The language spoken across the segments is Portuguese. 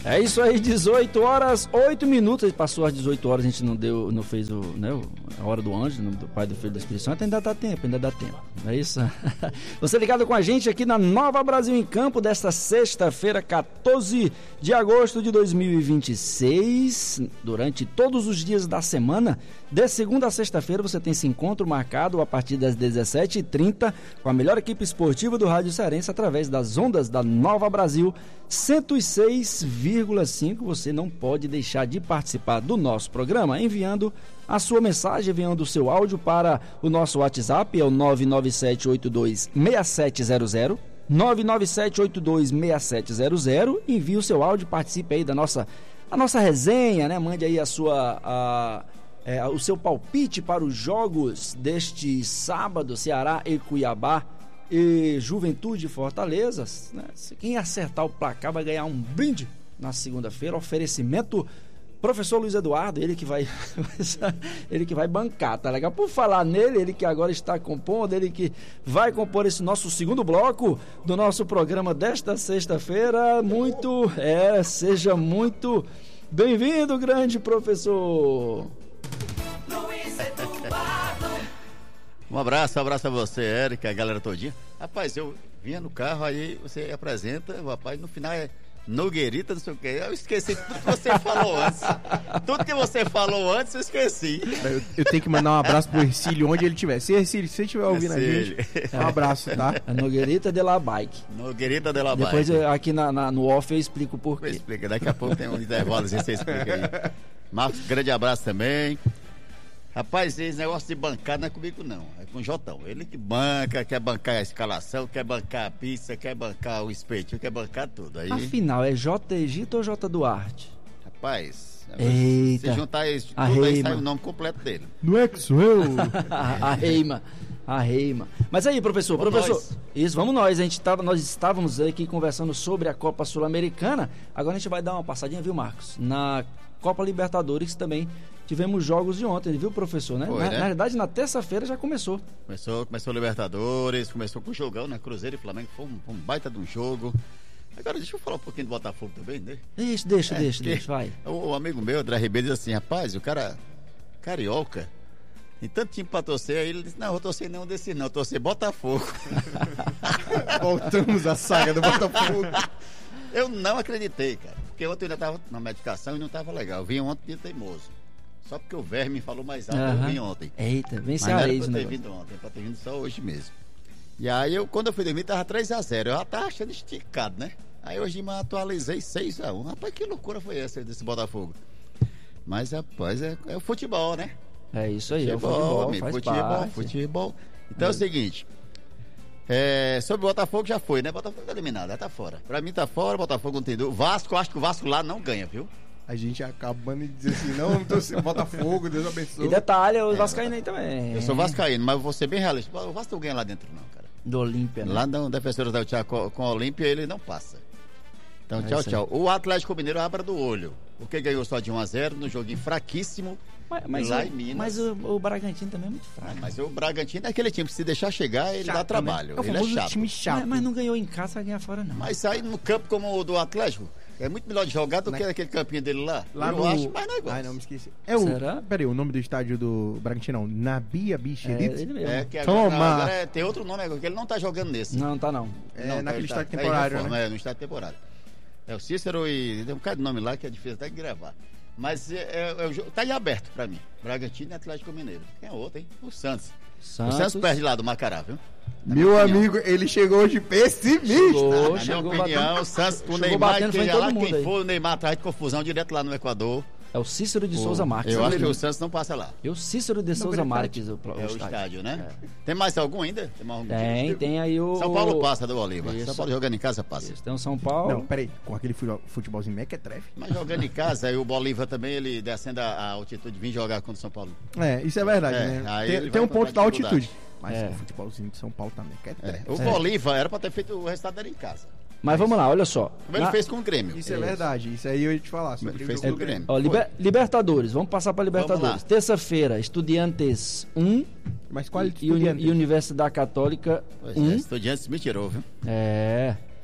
É isso aí, 18 horas, 8 minutos. Passou às 18 horas, a gente não fez a hora do anjo, do Pai, do Filho e do Espírito Santo. Ainda dá tempo. É isso? Você ligado com a gente aqui na Nova Brasil em Campo, desta sexta-feira, 14 de agosto de 2026. Durante todos os dias da semana, de segunda a sexta-feira, você tem esse encontro marcado a partir das 17h30 com a melhor equipe esportiva do Rádio Cearense através das ondas da Nova Brasil 106,5. Você não pode deixar de participar do nosso programa enviando a sua mensagem, enviando o seu áudio para o nosso WhatsApp, é o 997826700, 997826700. Envie o seu áudio, participe aí da nossa resenha, né? Mande aí o seu palpite para os jogos deste sábado, Ceará e Cuiabá e Juventude e Fortaleza, né? Quem acertar o placar vai ganhar um brinde na segunda-feira. Oferecimento professor Luiz Eduardo, ele que vai bancar, tá legal? Por falar nele, ele que agora está compondo, ele que vai compor esse nosso segundo bloco do nosso programa desta sexta-feira. Seja muito bem-vindo, grande professor Luiz Eduardo. Um abraço a você, Érica, a galera todinha. Rapaz, eu vinha no carro, aí você apresenta, o rapaz, no final é Nogueirita, não sei o que. Eu esqueci tudo que você falou antes. Tudo que você falou antes, eu esqueci. Eu tenho que mandar um abraço pro Ercílio, onde ele estiver. Se Ercílio, se você estiver ouvindo a gente, um abraço, tá? A Nogueirita de la Bike. Nogueirita de la Bike. Depois aqui no off eu explico o porquê. Explica, daqui a pouco tem um intervalo, você explica aí. Marcos, grande abraço também. Rapaz, esse negócio de bancar não é comigo não, é com o Jotão. Ele que banca, quer bancar a escalação, quer bancar a pizza, quer bancar o espetinho, quer bancar tudo. Aí... Afinal, é J. Egito ou J. Duarte? Rapaz, eita, se juntar isso tudo aí, sai o nome completo dele. Não é que sou eu? A Reima. Mas aí, professor, isso, vamos nós. Nós estávamos aqui conversando sobre a Copa Sul-Americana. Agora a gente vai dar uma passadinha, viu, Marcos? Na Copa Libertadores também tivemos jogos de ontem, viu, professor, né? Foi, né? Na verdade, na terça-feira já começou. Começou Libertadores, começou com o jogão, né? Cruzeiro e Flamengo, foi um baita de um jogo. Agora, deixa eu falar um pouquinho do Botafogo também, né? Deixa, vai. O amigo meu, André Ribeiro, diz assim, rapaz, o cara carioca, tem tanto time pra torcer, aí ele disse, não, eu torci nenhum desses não, eu torci Botafogo. Voltamos à saga do Botafogo. Eu não acreditei, cara, porque ontem eu ainda tava na medicação e não tava legal, eu vim ontem de teimoso. Só porque o Verme falou mais alto, eu vim ontem. Eita, vem se a ex, né? Mas não era pra ter vindo ontem, pra ter vindo só hoje mesmo. E aí, quando eu fui dormir, tava 3-0, eu já tava achando esticado, né? Aí hoje eu atualizei 6-1. Rapaz, que loucura foi essa desse Botafogo? Mas, rapaz, é o futebol, né? É isso aí, é o futebol, faz futebol. Então é o seguinte, sobre o Botafogo já foi, né? Botafogo tá eliminado, já tá fora. Pra mim tá fora, Botafogo não tem dúvida. Vasco, acho que o Vasco lá não ganha, viu? A gente acabando de dizer assim, não torcer Botafogo, Deus abençoe. E detalhe, o Vascaíno aí também. Eu sou vascaíno, mas vou ser bem realista. O Vasco não ganha lá dentro não, cara. Do Olímpia, né? Lá não, Defensores da Thiago com a Olímpia, ele não passa. Então, tchau. O Atlético Mineiro abre do olho, porque ganhou só de 1-0 no joguinho fraquíssimo lá em Minas. Mas o Bragantino também é muito fraco. Mas o Bragantino é aquele time que se deixar chegar, ele dá trabalho. Né? Ele é chato. Time chato. Mas não ganhou em casa, vai ganhar fora não. Mas aí no campo como o do Atlético, é muito melhor de jogar do que aquele campinho dele lá. Eu acho, mas não é igual. Ai, não, me esqueci. Será? Peraí, o nome do estádio do Bragantino não, Nabia Bichedit? Ele mesmo. Que agora tem outro nome, que ele não tá jogando nesse. Não, tá não. Naquele estádio temporário, né? No estádio temporário. É o Cícero e tem um bocado de nome lá que é difícil até de gravar. Mas tá aí aberto pra mim. Bragantino e Atlético Mineiro. Quem é outro, hein? O Santos. O Santos perde lá do Macará, viu? Meu amigo, ele chegou hoje pessimista. Na minha opinião, o Santos com o Neymar, quem for o Neymar atrás de confusão direto lá no Equador. É o Cícero de Souza Marques. Eu acho que o Santos não passa lá. É o Cícero de Souza Marques. O estádio, né? Tem mais algum ainda? Tem aí o... São Paulo passa do Bolívar. São Paulo jogando em casa passa. Tem o São Paulo. Não, peraí. Com aquele futebolzinho mequetrefe. Mas jogando em casa, aí o Bolívar também, ele descendo a altitude, vir jogar contra o São Paulo. Isso é verdade, né? Tem um ponto da altitude. Mas o futebolzinho de São Paulo também mequetrefe. O Bolívar era pra ter feito o resultado dele em casa. Mas vamos lá, olha só. Como ele fez com o Grêmio. Isso é verdade, isso aí eu ia te falar. Ele fez com o Grêmio. Libertadores, vamos passar para Libertadores. Terça-feira, Estudiantes 1. Mas qual e Universidade Católica 1. Estudiantes me tirou, viu?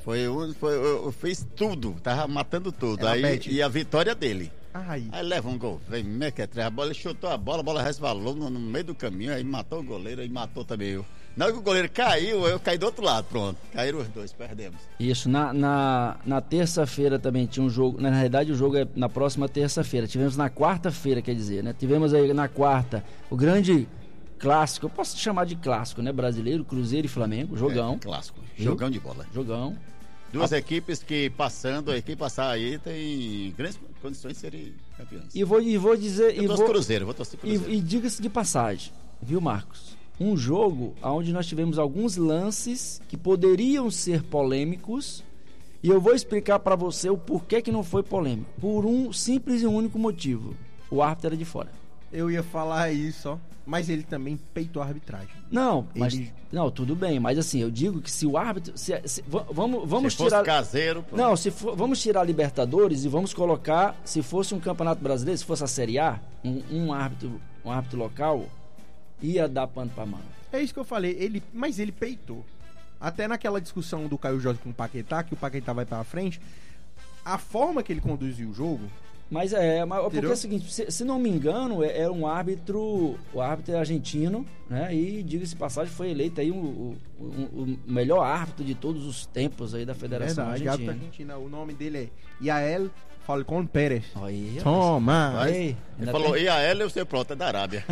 Fez tudo, tava matando tudo. Era Aí, pet. e a vitória dele. Aí. Aí leva um gol, vem mequetrefe, a bola, ele chutou a bola resvalou no meio do caminho, aí matou o goleiro, aí matou também eu. Na hora que o goleiro caiu, eu caí do outro lado, pronto. Caíram os dois, perdemos. Isso, na terça-feira também tinha um jogo. Na realidade, o jogo é na próxima terça-feira. Tivemos na quarta-feira, quer dizer, né? Tivemos aí na quarta o grande clássico, eu posso chamar de clássico, né? Brasileiro, Cruzeiro e Flamengo, jogão. Clássico, Viu? jogão de bola. Jogão. Duas equipes que passando, a quem passar aí tem grandes condições de serem campeões. E vou dizer. Eu torço Cruzeiro, vou torcer Cruzeiro. E diga-se de passagem, viu, Marcos? Um jogo onde nós tivemos alguns lances que poderiam ser polêmicos. E eu vou explicar para você o porquê que não foi polêmico. Por um simples e único motivo: o árbitro era de fora. Eu ia falar isso, ó. Mas ele também peitou a arbitragem. Não, mas. Ele- Não, tudo bem, mas assim, eu digo que se o árbitro. Vamos Se fosse tirar. caseiro, pronto. Não, vamos tirar a Libertadores e vamos colocar, se fosse um Campeonato Brasileiro, se fosse a Série A, um árbitro local, ia dar pano pra mão. É isso que eu falei, mas ele peitou. Até naquela discussão do Caio Jorge com o Paquetá, que o Paquetá vai pra frente, a forma que ele conduziu o jogo, Mas porque é o seguinte, se não me engano, é um árbitro, o árbitro é argentino, né? E diga-se de passagem, foi eleito aí o melhor árbitro de todos os tempos aí da Federação verdade, árbitro Argentina. argentino, o nome dele é Yael Falcón Pérez. Aí, Toma! Mas- Ei, Ele ainda falou, tem- e a ela eu sei pronto, é da Arábia.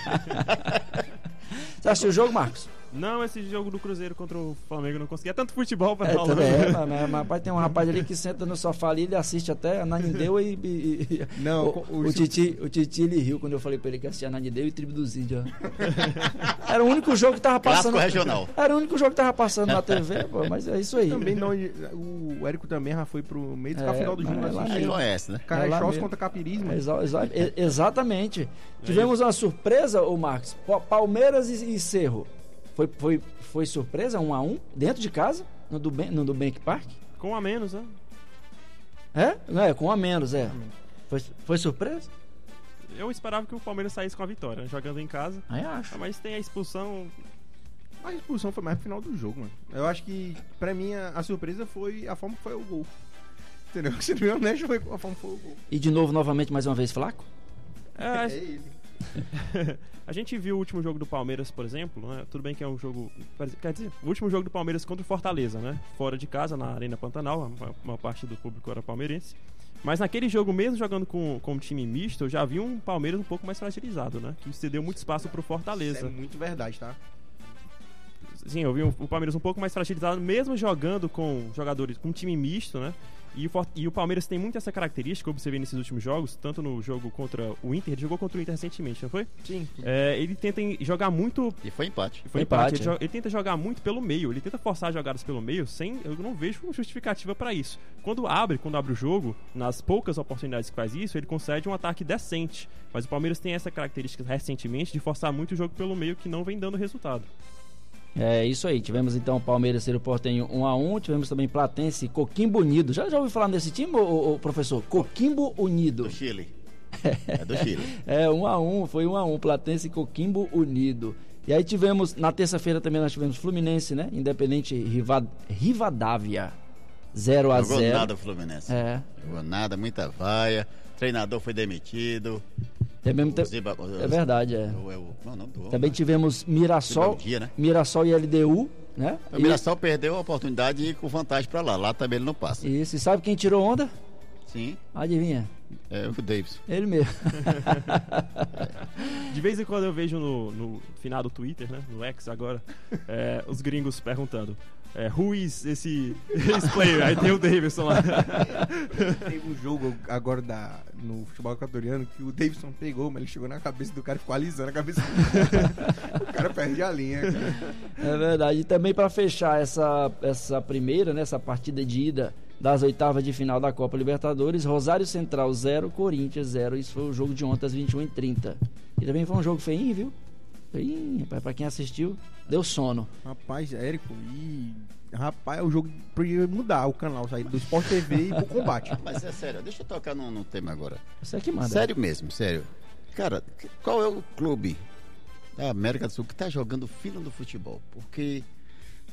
Você assistiu o jogo, Marcos? Não, esse jogo do Cruzeiro contra o Flamengo eu não conseguia. É tanto futebol pra falar. Também mas rapaz, tem um rapaz ali que senta no sofá ali, ele assiste até a Nanideu e Não, o Titi ele riu quando eu falei pra ele que assistia a Nanideu e Tribo dos Índios. ó. Era o único jogo que tava passando. Clássico regional. Era o único jogo que tava passando na TV, pô, mas é isso aí. Também não, o Érico também já foi pro meio do É, final do jogo. mas lá Aí Assistiu. conhece, né? É lá Caixós mesmo. contra Capirismo. Exatamente. Tivemos uma surpresa, ô Marcos. Palmeiras e Cerro. Foi surpresa, 1-1, dentro de casa, no Nubank Park? Com a menos, né? É? Não é, com a menos, é. Foi surpresa? Eu esperava que o Palmeiras saísse com a vitória, jogando em casa. Aí acho. Mas tem a expulsão. A expulsão foi mais pro final do jogo, mano. Eu acho que, pra mim, a surpresa foi a forma que foi o gol. Entendeu? Se não me honesto, foi a forma que foi o gol. E de novo, novamente, mais uma vez, Flaco? É, ele. a gente viu o último jogo do Palmeiras, por exemplo, né? Tudo bem que é um jogo. Quer dizer, o último jogo do Palmeiras contra o Fortaleza, né? Fora de casa, na Arena Pantanal, uma parte do público era palmeirense. Mas naquele jogo, mesmo jogando com time misto, eu já vi um Palmeiras um pouco mais fragilizado, né? Que cedeu muito espaço pro Fortaleza. Isso é muito verdade, tá? Sim, eu vi o Palmeiras um pouco mais fragilizado, mesmo jogando com jogadores, com um time misto, né? E o Palmeiras tem muito essa característica, eu observei nesses últimos jogos, tanto no jogo contra o Inter, ele jogou contra o Inter recentemente, não foi? Sim. Ele tenta jogar muito. E foi empate. Foi empate, empate. é. Ele tenta jogar muito pelo meio, ele tenta forçar jogadas pelo meio, eu não vejo justificativa pra isso. Quando abre o jogo, nas poucas oportunidades que faz isso, ele concede um ataque decente. Mas o Palmeiras tem essa característica recentemente de forçar muito o jogo pelo meio, que não vem dando resultado. É isso aí. Tivemos então o Palmeiras Cerro Porteño 1-1. Tivemos também Platense e Coquimbo Unido. Já ouviu falar desse time, ô, professor? Coquimbo Unido. Do Chile. É do Chile. É, 1-1, foi 1-1, Platense e Coquimbo Unido. E aí tivemos, na terça-feira também nós tivemos Fluminense, né? Independente Rivadavia, 0-0. Jogou nada o Fluminense. É. Jogou nada, muita vaia. Treinador foi demitido. É verdade, é. Qual é o nome do homem? Também tivemos Mirassol, Dia, né? Mirassol e LDU, né? O Mirassol perdeu a oportunidade de ir com vantagem pra lá. Lá também ele não passa. E sabe quem tirou onda? Sim, Adivinha? é o Davidson. Ele mesmo. De vez em quando eu vejo no final do Twitter, né? No X agora, os gringos perguntando. Who is esse player? Aí tem o Davidson lá. Teve um jogo agora no futebol equatoriano que o Davidson pegou, mas ele chegou na cabeça do cara e ficou alisando a cabeça do cara. O cara perde a linha, cara. É verdade. E também para fechar essa primeira, né, essa partida de ida das oitavas de final da Copa Libertadores, Rosário Central 0, Corinthians 0. Isso foi o jogo de ontem às 21h30. E também foi um jogo feinho, viu? Feinho, pra quem assistiu, deu sono. Rapaz, Érico, rapaz, o jogo podia mudar o canal, sair do Sport TV e pro combate. Mas é sério, deixa eu tocar num tema agora. Você é que manda. Sério mesmo, sério. Cara, qual é o clube da América do Sul que tá jogando fino do futebol? Porque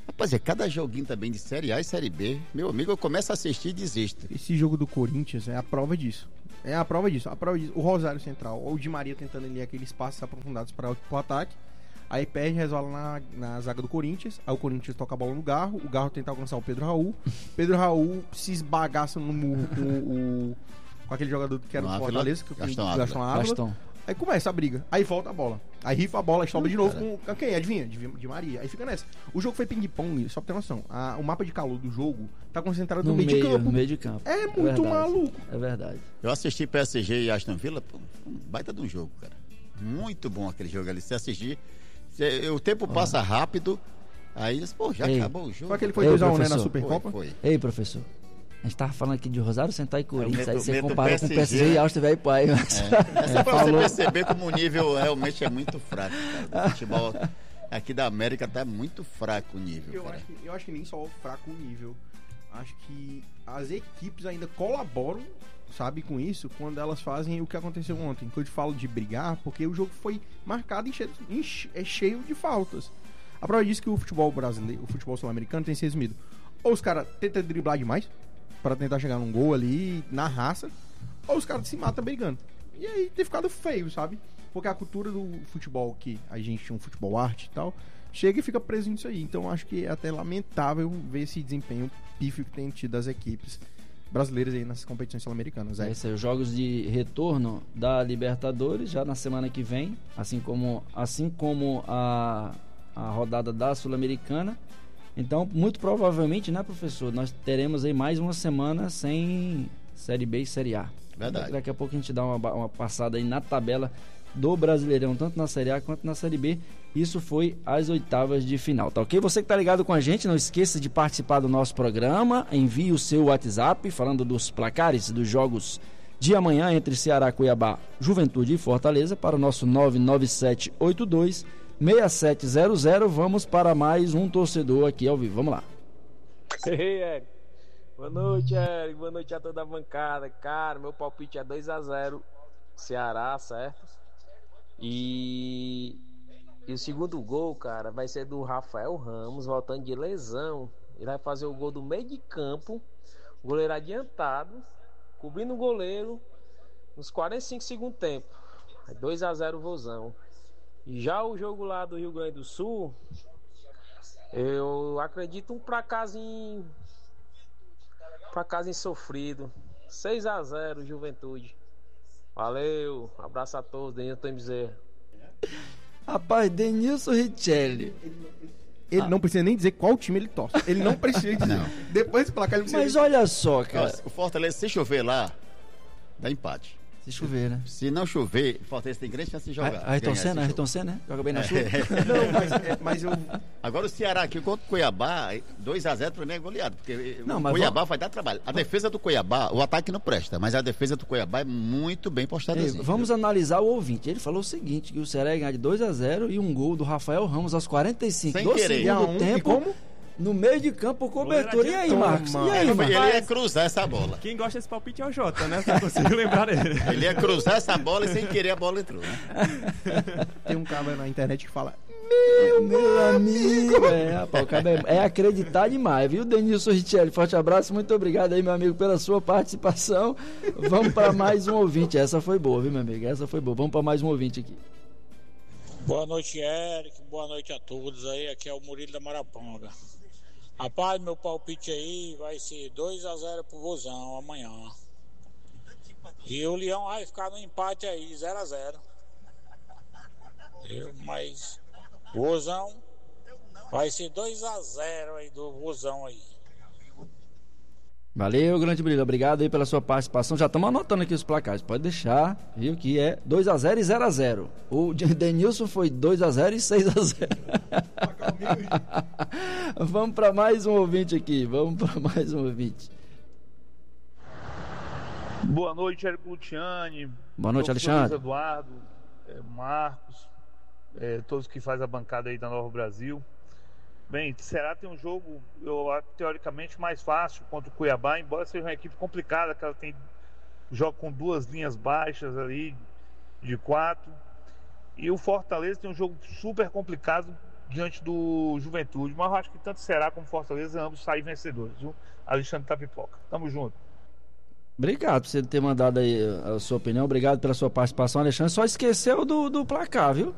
Rapaz, cada joguinho também de Série A e Série B, meu amigo, eu começo a assistir e desisto. Esse jogo do Corinthians é a prova disso. A prova disso. O Rosário Central, ou o Di Maria tentando ali aqueles passos aprofundados para o ataque. Aí perde, resvala na zaga do Corinthians. Aí o Corinthians toca a bola no Garro. O Garro tenta alcançar o Pedro Raul. Pedro Raul se esbagaça no murro com aquele jogador que era do Fortaleza, que Gastão Ávila. Aí começa a briga. Aí volta a bola. Aí rifa a bola, estouba de novo com quem? Adivinha? De Maria. Aí fica nessa. O jogo foi ping-pong, só pra ter noção. O mapa de calor do jogo tá concentrado no meio de campo. No meio de campo. É muito maluco. É verdade. Eu assisti PSG e Aston Villa, pô, um baita de um jogo, cara. Muito bom aquele jogo ali. Se assistir, o tempo passa rápido. Aí, pô, já acabou o jogo. Foi aquele que foi 2x1, né, na Supercopa? Foi. Ei, professor. A gente tava falando aqui de Rosário Central e Corinthians, aí você meto comparou com o PSG e Austin Velho Pai. Essa pra você perceber como o nível realmente é muito fraco, cara. O futebol aqui da América tá muito fraco o nível, cara. Eu acho que nem só fraco o nível. Acho que as equipes ainda colaboram, sabe, com isso, quando elas fazem o que aconteceu ontem. Quando eu falo de brigar, porque o jogo foi marcado cheio de faltas. A prova disso que o futebol brasileiro, o futebol sul-americano tem se resumido. Ou os caras tentam driblar demais para tentar chegar num gol ali na raça, ou os caras se matam brigando. E aí tem ficado feio, sabe? Porque a cultura do futebol, que a gente tinha um futebol arte e tal, chega e fica preso nisso aí. Então acho que é até lamentável ver esse desempenho pífio que tem tido das equipes brasileiras aí nas competições sul-americanas. Esse aí, os jogos de retorno da Libertadores já na semana que vem, assim como a rodada da Sul-Americana. Então, muito provavelmente, né, professor, nós teremos aí mais uma semana sem Série B e Série A. Verdade. Daqui a pouco a gente dá uma passada aí na tabela do Brasileirão, tanto na Série A quanto na Série B. Isso foi as oitavas de final, tá ok? Você que tá ligado com a gente, não esqueça de participar do nosso programa. Envie o seu WhatsApp falando dos placares dos jogos de amanhã entre Ceará, Cuiabá, Juventude e Fortaleza para o nosso 99782-6700. Vamos para mais um torcedor aqui ao vivo. Vamos lá. Ei, Eric. Boa noite, Eric. Boa noite a toda a bancada. Cara, meu palpite é 2x0 Ceará, certo? E o segundo gol, cara, vai ser do Rafael Ramos, voltando de lesão. Ele vai fazer o gol do meio de campo, goleiro adiantado, cobrindo o goleiro nos 45 segundos tempo. 2x0 Vozão. E já o jogo lá do Rio Grande do Sul, eu acredito um placarzinho sofrido. 6x0 Juventude. Valeu, abraço a todos, Denilson Bezerra. Rapaz, Denilson Richelli. Ele não precisa nem dizer qual time ele torce. Ele não precisa dizer. Não. Depois do placar ele precisa. Mas olha só, cara. O Fortaleza, se chover lá, dá empate. Se chover, né? Se não chover, o Fortaleza tem grande chance de jogar. Ayrton Senna, né? Joga bem na chuva. Não, mas eu... Agora o Ceará aqui contra o Cuiabá, 2x0 pra mim é goleado, porque o Cuiabá vai dar trabalho. A defesa do Cuiabá, o ataque não presta, mas a defesa do Cuiabá é muito bem postada. Vamos analisar o ouvinte. Ele falou o seguinte, que o Ceará ia ganhar de 2x0 e um gol do Rafael Ramos aos 45 do segundo tempo. Como? No meio de campo, cobertura. E aí, Marcos? E aí, Ele ia cruzar essa bola. Quem gosta desse palpite é o Jota, né? Você conseguiu lembrar dele. Ele ia cruzar essa bola e sem querer a bola entrou, né? Tem um cara na internet que fala: Meu amigo! Rapaz, o cara é acreditar demais, viu, Denilson Richelli? Forte abraço, muito obrigado aí, meu amigo, pela sua participação. Vamos para mais um ouvinte. Essa foi boa, viu, meu amigo? Essa foi boa. Vamos para mais um ouvinte aqui. Boa noite, Eric. Boa noite a todos aí. Aqui é o Murilo da Marapanga. Rapaz, meu palpite aí vai ser 2x0 pro Vozão amanhã. E o Leão vai ficar no empate aí, 0x0. Mas o Vozão vai ser 2x0 aí do Vozão aí. Valeu, grande Murilo. Obrigado aí pela sua participação. Já estamos anotando aqui os placares. Pode deixar, viu, que é 2x0 e 0x0. O Denilson foi 2x0 e 6x0. Vamos para mais um ouvinte aqui. Boa noite, Érico Luciani. Boa noite, Alexandre. Eduardo, Marcos, todos que fazem a bancada aí da Nova Brasil. Bem, Ceará tem um jogo, teoricamente, mais fácil contra o Cuiabá, embora seja uma equipe complicada, que ela joga com duas linhas baixas ali, de 4. E o Fortaleza tem um jogo super complicado diante do Juventude, mas eu acho que tanto Ceará como Fortaleza ambos saem vencedores, viu? Alexandre Tapipoca. Tamo junto. Obrigado por você ter mandado aí a sua opinião. Obrigado pela sua participação, Alexandre. Só esqueceu do placar, viu?